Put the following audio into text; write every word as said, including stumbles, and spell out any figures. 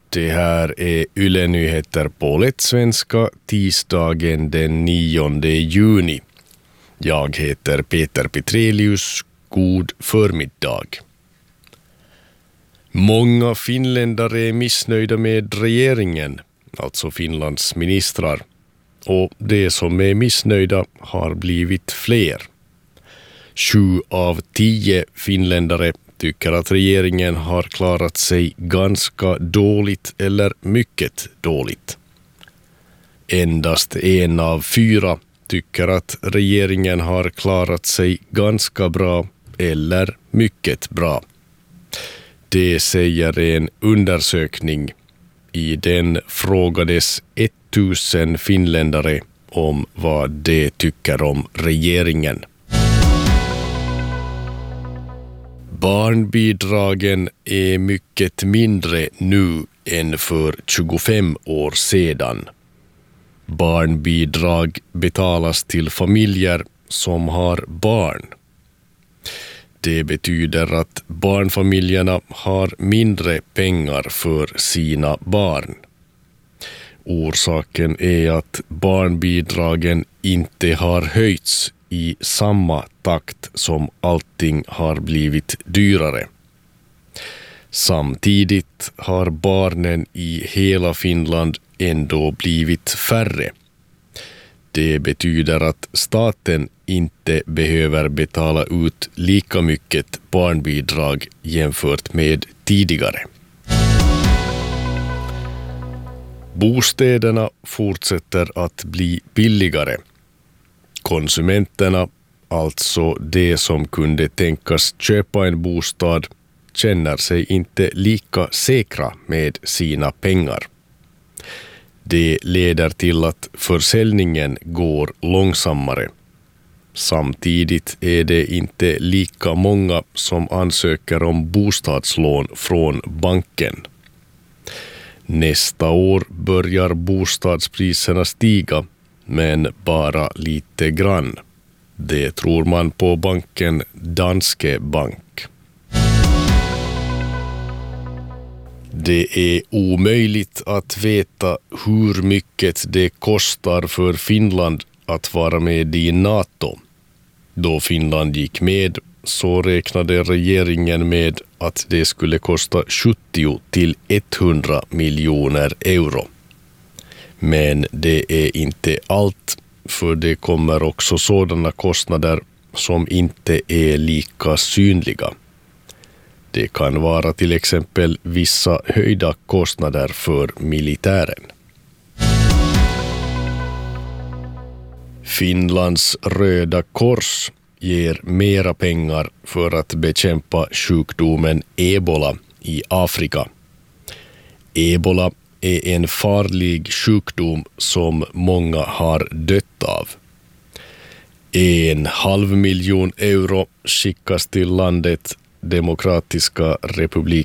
Det här är Yle Nyheter på lättsvenska tisdagen den nionde juni. Jag heter Peter Petrelius. God förmiddag. Många finländare är missnöjda med regeringen, alltså Finlands ministrar. Och de som är missnöjda har blivit fler. Sju av tio finländare tycker att regeringen har klarat sig ganska dåligt eller mycket dåligt. Endast en av fyra tycker att regeringen har klarat sig ganska bra eller mycket bra. Det säger en undersökning. I den frågades tusen finländare om vad de tycker om regeringen. Barnbidragen är mycket mindre nu än för tjugofem år sedan. Barnbidrag betalas till familjer som har barn. Det betyder att barnfamiljerna har mindre pengar för sina barn. Orsaken är att barnbidragen inte har höjts i samma takt som allting har blivit dyrare. Samtidigt har barnen i hela Finland ändå blivit färre. Det betyder att staten inte behöver betala ut lika mycket barnbidrag jämfört med tidigare. Bostäderna fortsätter att bli billigare. Konsumenterna, alltså de som kunde tänkas köpa en bostad, känner sig inte lika säkra med sina pengar. Det leder till att försäljningen går långsammare. Samtidigt är det inte lika många som ansöker om bostadslån från banken. Nästa år börjar bostadspriserna stiga, men bara lite grann. Det tror man på banken Danske Bank. Det är omöjligt att veta hur mycket det kostar för Finland att vara med i NATO. Då Finland gick med så räknade regeringen med att det skulle kosta sjuttio till hundra miljoner euro. Men det är inte allt, för det kommer också sådana kostnader som inte är lika synliga. Det kan vara till exempel vissa höjda kostnader för militären. Finlands Röda Kors ger mera pengar för att bekämpa sjukdomen ebola i Afrika. Ebola är en farlig sjukdom som många har dött av. En halv miljon euro skickas till landet Demokratiska republiken